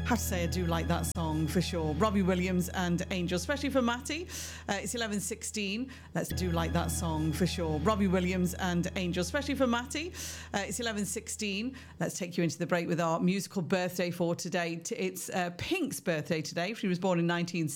Have to say I do like that song for sure. Robbie Williams and Angel, especially for Matty. It's 11:16. Let's do like that song for sure. Robbie Williams and Angel, especially for Matty. It's 11:16. Let's take you into the break with our musical birthday for today. It's Pink's birthday today. She was born in 1960.